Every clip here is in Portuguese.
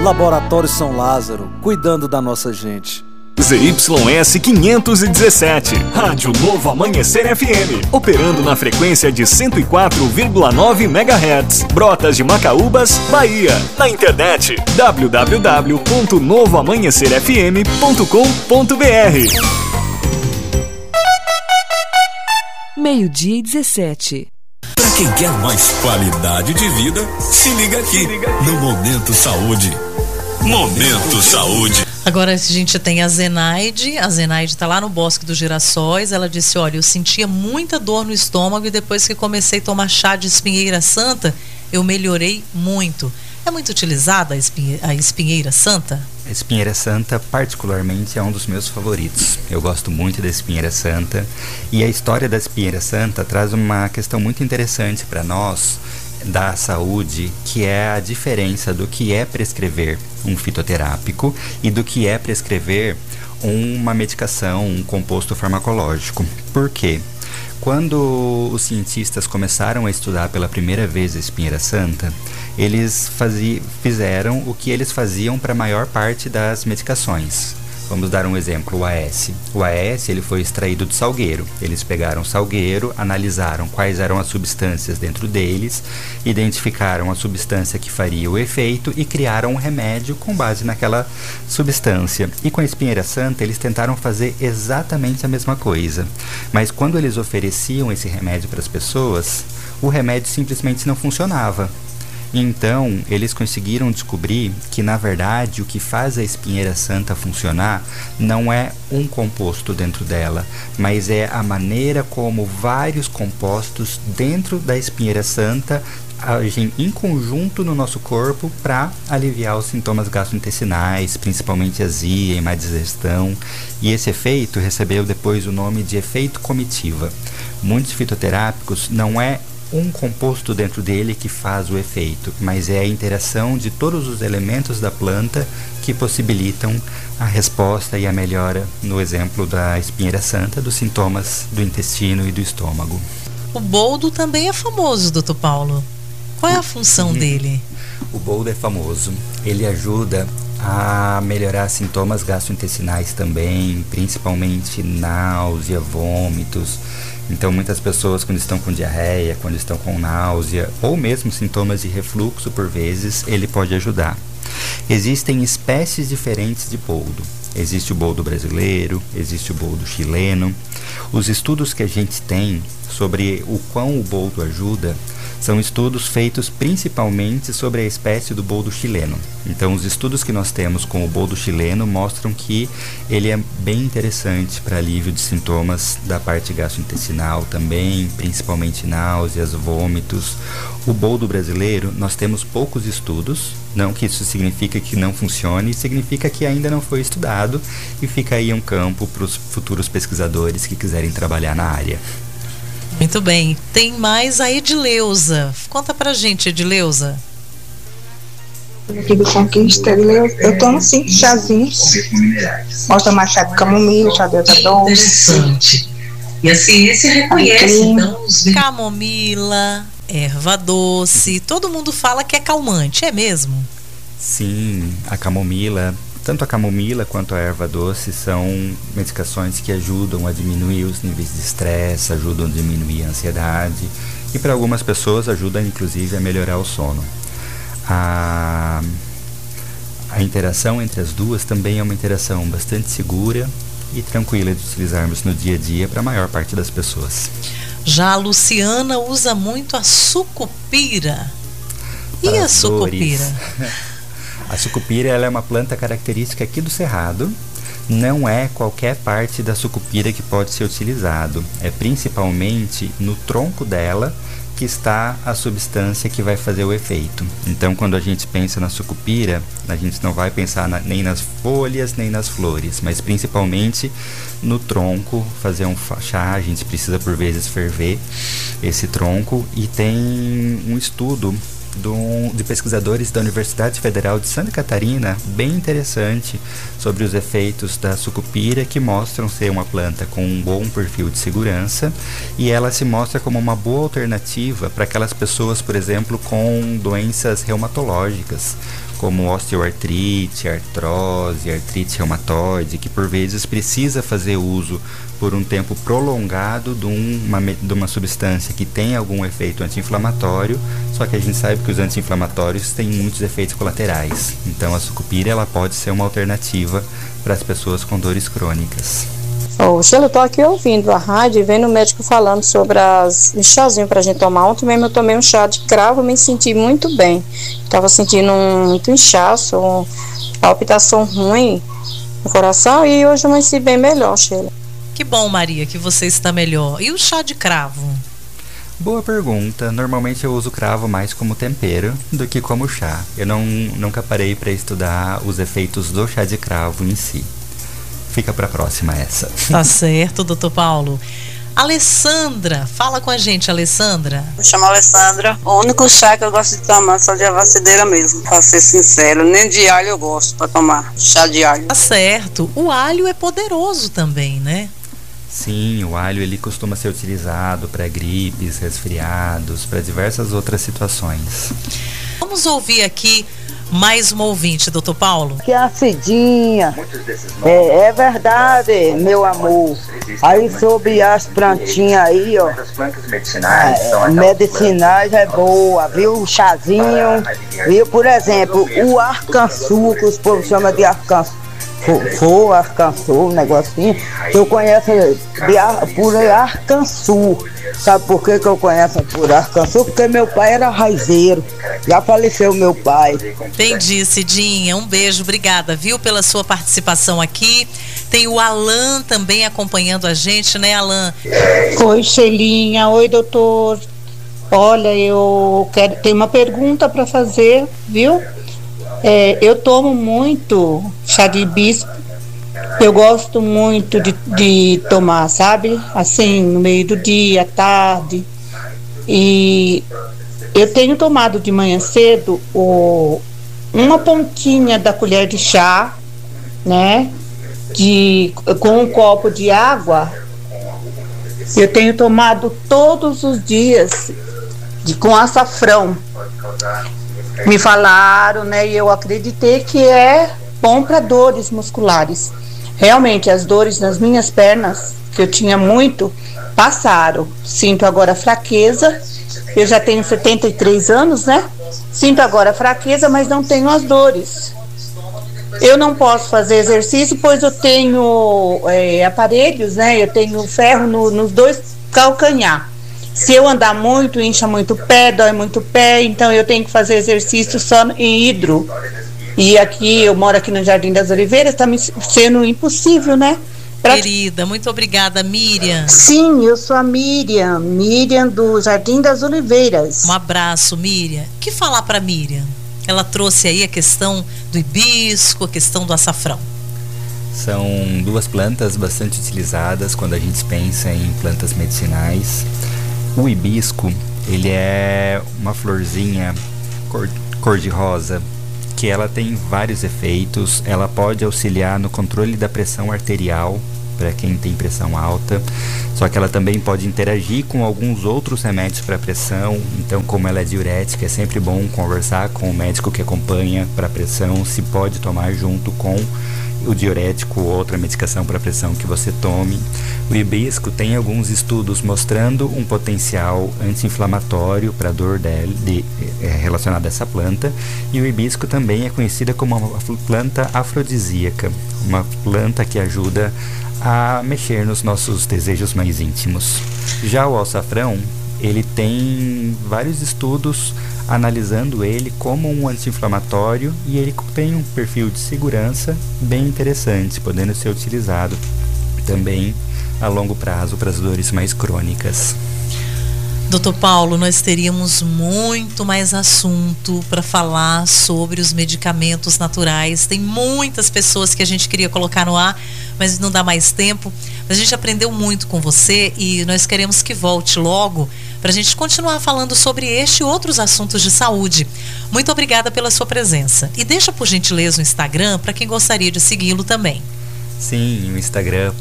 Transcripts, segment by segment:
Laboratório São Lázaro, cuidando da nossa gente. ZYS 517, Rádio Novo Amanhecer FM, operando na frequência de 104,9 MHz, Brotas de Macaúbas, Bahia. Na internet, www.novoamanhecerfm.com.br. 12:17. Para quem quer mais qualidade de vida, se liga aqui no Momento Saúde. Momento Saúde. Agora a gente tem a Zenaide tá lá no Bosque dos Girassóis. Ela disse: olha, eu sentia muita dor no estômago e depois que comecei a tomar chá de espinheira santa, eu melhorei muito. É muito utilizada a espinheira santa? A espinheira santa, particularmente, é um dos meus favoritos. Eu gosto muito da espinheira santa, e a história da espinheira santa traz uma questão muito interessante para nós da saúde, que é a diferença do que é prescrever um fitoterápico e do que é prescrever uma medicação, um composto farmacológico. Por quê? Quando os cientistas começaram a estudar pela primeira vez a espinheira santa, eles fizeram o que eles faziam para a maior parte das medicações. Vamos dar um exemplo, o AS. O AS ele foi extraído do salgueiro. Eles pegaram o salgueiro, analisaram quais eram as substâncias dentro deles, identificaram a substância que faria o efeito e criaram um remédio com base naquela substância. E com a espinheira santa eles tentaram fazer exatamente a mesma coisa. Mas quando eles ofereciam esse remédio para as pessoas, o remédio simplesmente não funcionava. Então, eles conseguiram descobrir que, na verdade, o que faz a espinheira santa funcionar não é um composto dentro dela, mas é a maneira como vários compostos dentro da espinheira santa agem em conjunto no nosso corpo para aliviar os sintomas gastrointestinais, principalmente azia e má digestão. E esse efeito recebeu depois o nome de efeito comitiva. Muitos fitoterápicos não é um composto dentro dele que faz o efeito, mas é a interação de todos os elementos da planta que possibilitam a resposta e a melhora, no exemplo da espinheira santa, dos sintomas do intestino e do estômago. O boldo também é famoso, Dr. Paulo. Qual é a função dele? O boldo é famoso. Ele ajuda a melhorar sintomas gastrointestinais também, principalmente náusea, vômitos. Então, muitas pessoas, quando estão com diarreia, quando estão com náusea, ou mesmo sintomas de refluxo, por vezes, ele pode ajudar. Existem espécies diferentes de boldo. Existe o boldo brasileiro, existe o boldo chileno. Os estudos que a gente tem sobre o quão o boldo ajuda são estudos feitos principalmente sobre a espécie do boldo chileno. Então, os estudos que nós temos com o boldo chileno mostram que ele é bem interessante para alívio de sintomas da parte gastrointestinal também, principalmente náuseas, vômitos. O boldo brasileiro, nós temos poucos estudos, não que isso significa que não funcione, significa que ainda não foi estudado, e fica aí um campo para os futuros pesquisadores que quiserem trabalhar na área. Muito bem. Tem mais a Edileuza. Conta pra gente, Edileuza. Aqui do Conquista, eu tomo sim chazinho. Posso tomar chá de camomila, chá de erva doce. Interessante. E a ciência reconhece, então, os... Camomila, erva doce, todo mundo fala que é calmante, é mesmo? Sim, a camomila, tanto a camomila quanto a erva doce são medicações que ajudam a diminuir os níveis de estresse, ajudam a diminuir a ansiedade e para algumas pessoas ajudam inclusive a melhorar o sono. A interação entre as duas também é uma interação bastante segura e tranquila de utilizarmos no dia a dia para a maior parte das pessoas. Já a Luciana usa muito a sucupira. E a sucupira? A sucupira ela é uma planta característica aqui do Cerrado. Não é qualquer parte da sucupira que pode ser utilizado. É principalmente no tronco dela que está a substância que vai fazer o efeito. Então, quando a gente pensa na sucupira, a gente não vai pensar nem nas folhas, nem nas flores, mas principalmente no tronco, fazer um chá. A gente precisa, por vezes, ferver esse tronco. E tem um estudo de pesquisadores da Universidade Federal de Santa Catarina, bem interessante, sobre os efeitos da sucupira, que mostram ser uma planta com um bom perfil de segurança, e ela se mostra como uma boa alternativa para aquelas pessoas, por exemplo, com doenças reumatológicas, como osteoartrite, artrose, artrite reumatoide, que por vezes precisa fazer uso por um tempo prolongado de uma substância que tem algum efeito anti-inflamatório, só que a gente sabe que os anti-inflamatórios têm muitos efeitos colaterais. Então a sucupira ela pode ser uma alternativa para as pessoas com dores crônicas. Sheila, eu tô aqui ouvindo a rádio e vendo o médico falando sobre um chazinho pra gente tomar. Ontem mesmo eu tomei um chá de cravo e me senti muito bem. Tava sentindo muito inchaço, palpitação ruim no coração e hoje eu me senti bem melhor, Sheila. Que bom, Maria, que você está melhor. E o chá de cravo? Boa pergunta. Normalmente eu uso cravo mais como tempero do que como chá. Eu nunca parei para estudar os efeitos do chá de cravo em si. Fica para a próxima essa. Tá certo, doutor Paulo. Alessandra, fala com a gente, Alessandra. Me chamo Alessandra. O único chá que eu gosto de tomar é só de avacideira mesmo, pra ser sincero. Nem de alho eu gosto pra tomar, chá de alho. Tá certo. O alho é poderoso também, né? Sim, o alho ele costuma ser utilizado para gripes, resfriados, para diversas outras situações. Vamos ouvir aqui mais uma ouvinte, doutor Paulo. Que acidinha. É verdade, meu amor. Aí sobre as plantinhas aí, ó. Medicinais é boa, viu? O chazinho, viu? Por exemplo, o arcançu, que os povos chamam de arcançu. Arcançu, um negocinho. Eu conheço por arcançu. Sabe por que eu conheço por arcançu? Porque meu pai era raizeiro. Já faleceu meu pai. Entendi, Cidinha. Um beijo, obrigada, viu, pela sua participação aqui. Tem o Alan também acompanhando a gente, né, Alan? Oi, Sheilinha. Oi, doutor. Olha, eu tenho uma pergunta para fazer, viu? Eu tomo muito chá de hibisco. Eu gosto muito de tomar, sabe? Assim, no meio do dia, à tarde. E eu tenho tomado de manhã cedo uma pontinha da colher de chá, né? Com um copo de água. Eu tenho tomado todos os dias com açafrão. Me falaram, né? E eu acreditei que é bom para dores musculares. Realmente, as dores nas minhas pernas, que eu tinha muito, passaram. Sinto agora fraqueza. Eu já tenho 73 anos, né? Sinto agora fraqueza, mas não tenho as dores. Eu não posso fazer exercício, pois eu tenho aparelhos, né? Eu tenho ferro nos dois calcanhar. Se eu andar muito, incha muito o pé, dói muito o pé, então eu tenho que fazer exercício só em hidro. E aqui, eu moro aqui no Jardim das Oliveiras, está me sendo impossível, né? Querida, muito obrigada, Miriam. Sim, eu sou a Miriam do Jardim das Oliveiras. Um abraço, Miriam. O que falar para Miriam? Ela trouxe aí a questão do hibisco, a questão do açafrão. São duas plantas bastante utilizadas quando a gente pensa em plantas medicinais. O hibisco, ele é uma florzinha cor-de-rosa, que ela tem vários efeitos. Ela pode auxiliar no controle da pressão arterial, para quem tem pressão alta, só que ela também pode interagir com alguns outros remédios para pressão. Então, como ela é diurética, é sempre bom conversar com o médico que acompanha para pressão, se pode tomar junto com o diurético ou outra medicação para pressão que você tome. O hibisco tem alguns estudos mostrando um potencial anti-inflamatório para a dor relacionada a essa planta, e o hibisco também é conhecida como uma planta afrodisíaca, uma planta que ajuda a mexer nos nossos desejos mais íntimos. Já o açafrão, ele tem vários estudos analisando ele como um anti-inflamatório, e ele tem um perfil de segurança bem interessante, podendo ser utilizado também a longo prazo para as dores mais crônicas. Doutor Paulo, nós teríamos muito mais assunto para falar sobre os medicamentos naturais. Tem muitas pessoas que a gente queria colocar no ar, mas não dá mais tempo. A gente aprendeu muito com você e nós queremos que volte logo para a gente continuar falando sobre este e outros assuntos de saúde. Muito obrigada pela sua presença. E deixa, por gentileza, o Instagram para quem gostaria de segui-lo também. Sim, o Instagram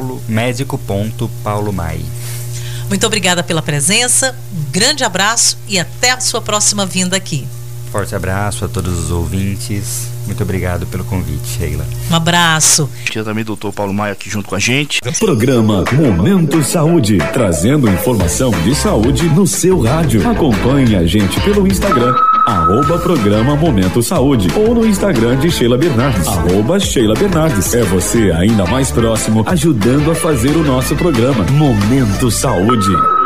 médico.paulomai. Muito obrigada pela presença, um grande abraço e até a sua próxima vinda aqui. Forte abraço a todos os ouvintes. Muito obrigado pelo convite, Sheila. Um abraço. Tinha também o Dr. Paulo Maia aqui junto com a gente. Programa Momento Saúde, trazendo informação de saúde no seu rádio. Acompanhe a gente pelo Instagram, @programa Momento Saúde, ou no Instagram de Sheila Bernardes, @Sheila Bernardes. É você ainda mais próximo, ajudando a fazer o nosso programa Momento Saúde.